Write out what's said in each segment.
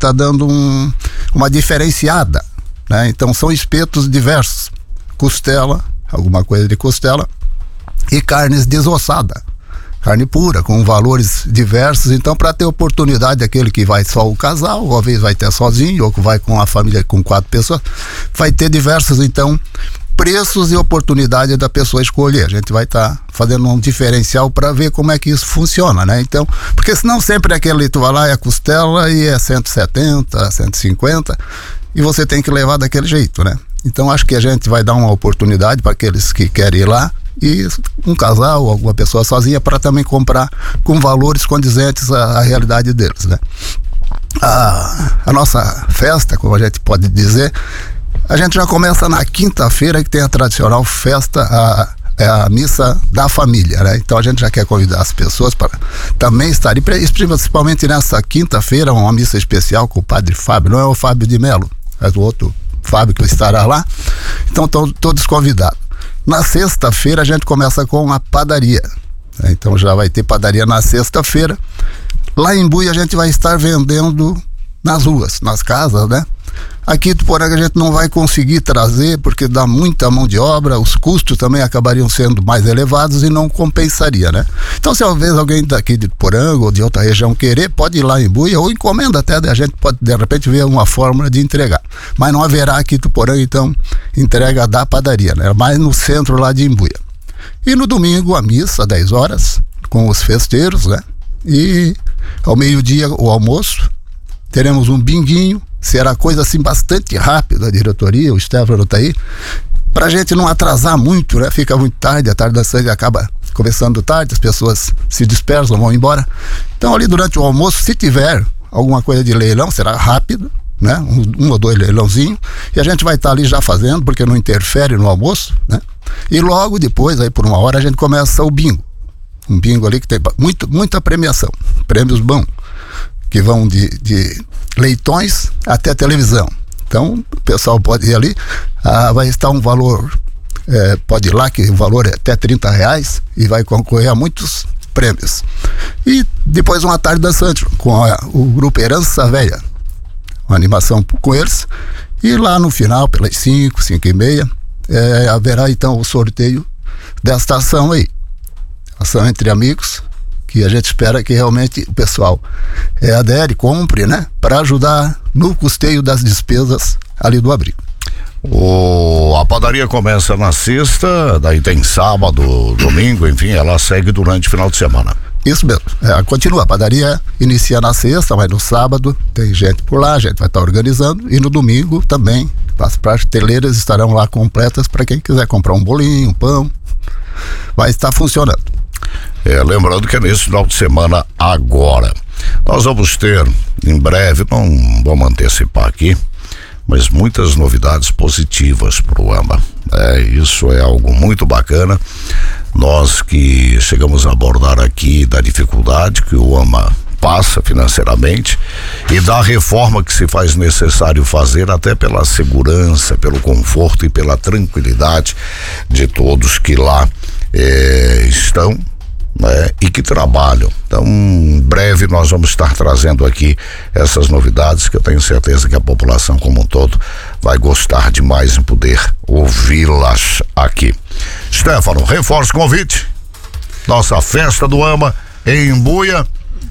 está dando uma diferenciada, né? Então são espetos diversos, costela, alguma coisa de costela, e carnes desossada, carne pura, com valores diversos. Então, para ter oportunidade, aquele que vai só o casal, ou às vezes vai ter sozinho, ou que vai com a família com 4 pessoas, vai ter diversos, então, preços e oportunidade da pessoa escolher. A gente vai estar fazendo um diferencial para ver como é que isso funciona, né? Então, porque senão sempre aquele, tu vai lá, é a costela e é 170, 150, e você tem que levar daquele jeito, né? Então, acho que a gente vai dar uma oportunidade para aqueles que querem ir lá, e um casal ou alguma pessoa sozinha, para também comprar com valores condizentes à realidade deles, né? A nossa festa, como a gente pode dizer, a gente já começa na quinta-feira, que tem a tradicional festa, a missa da família, né? Então a gente já quer convidar as pessoas para também estarem, principalmente nessa quinta-feira, uma missa especial com o Padre Fábio. Não é o Fábio de Melo, é o outro Fábio que estará lá. Então estão todos convidados. Na sexta-feira a gente começa com a padaria, né? Então já vai ter padaria na sexta-feira. Lá em Imbuia a gente vai estar vendendo nas ruas, nas casas, né? Aqui em Ituporanga a gente não vai conseguir trazer, porque dá muita mão de obra, os custos também acabariam sendo mais elevados e não compensaria, né? Então, se talvez alguém daqui de Ituporanga ou de outra região querer, pode ir lá em Imbuia, ou encomenda até, a gente pode de repente ver uma fórmula de entregar. Mas não haverá aqui em Ituporanga, então, entrega da padaria, né? Mais no centro lá de Imbuia. E no domingo, a missa, 10 horas, com os festeiros, né? E ao meio-dia, o almoço. Teremos um binguinho, será coisa assim bastante rápida, a diretoria, o Stefano está aí, pra gente não atrasar muito, né? Fica muito tarde, a tarde da sangue acaba começando tarde, as pessoas se dispersam, vão embora. Então ali durante o almoço, se tiver alguma coisa de leilão, será rápido, né? Um ou dois leilãozinhos, e a gente vai estar ali já fazendo, porque não interfere no almoço, né? E logo depois, aí por 1 hora, a gente começa o bingo. Um bingo ali que tem muita premiação, prêmios bons, que vão de leitões até televisão. Então o pessoal pode ir ali, vai estar um valor, pode ir lá, que o valor é até R$30 e vai concorrer a muitos prêmios. E depois uma tarde dançante com o grupo Herança Velha, uma animação com eles, e lá no final, pelas 5, 5:30, haverá então o sorteio desta ação aí, ação entre amigos, que a gente espera que realmente o pessoal adere, compre, né? Para ajudar no custeio das despesas ali do abrigo. A padaria começa na sexta, daí tem sábado, domingo, enfim, ela segue durante o final de semana. Isso mesmo, continua, a padaria inicia na sexta, mas no sábado tem gente por lá, a gente vai estar organizando, e no domingo também as prateleiras estarão lá completas para quem quiser comprar um bolinho, um pão, vai estar funcionando. Lembrando que é nesse final de semana agora. Nós vamos ter, em breve, não vamos antecipar aqui, mas muitas novidades positivas para o AMA. Isso é algo muito bacana. Nós que chegamos a abordar aqui da dificuldade que o AMA passa financeiramente e da reforma que se faz necessário fazer, até pela segurança, pelo conforto e pela tranquilidade de todos que lá estão, né, e que trabalham. Então, em breve nós vamos estar trazendo aqui essas novidades, que eu tenho certeza que a população como um todo vai gostar demais em poder ouvi-las aqui. Stefano, reforça o convite, nossa festa do AMA em Imbuia,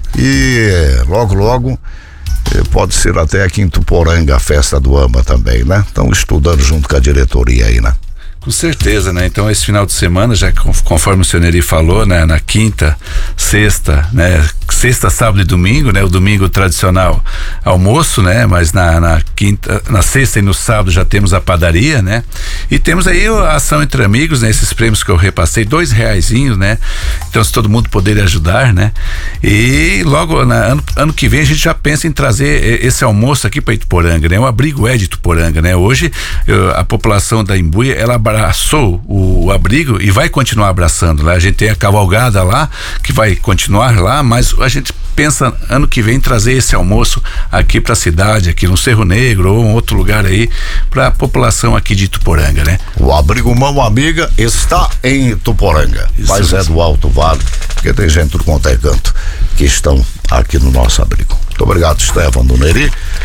e logo pode ser até aqui em Ituporanga a festa do AMA também, né? Estão estudando junto com a diretoria aí, né? Com certeza, né? Então esse final de semana, já conforme o senhor Neri falou, né? Na quinta, sexta, né? Sexta, sábado e domingo, né? O domingo tradicional almoço, né? Mas na quinta, na sexta e no sábado já temos a padaria, né? E temos aí a ação entre amigos, né? Esses prêmios que eu repassei, R$2, né? Então se todo mundo poder ajudar, né? E logo ano que vem a gente já pensa em trazer esse almoço aqui para Ituporanga, né? O abrigo é de Ituporanga, né? Hoje a população da Imbuia, ela abraçou o abrigo e vai continuar abraçando, né? A gente tem a cavalgada lá, que vai continuar lá, mas a gente pensa ano que vem trazer esse almoço aqui para a cidade, aqui no Cerro Negro ou em outro lugar aí, para a população aqui de Ituporanga, né? O abrigo Mão Amiga está em Ituporanga, mas é do Alto Vale, porque tem gente do quanto é canto que estão aqui no nosso abrigo. Muito obrigado, Stefano Neri.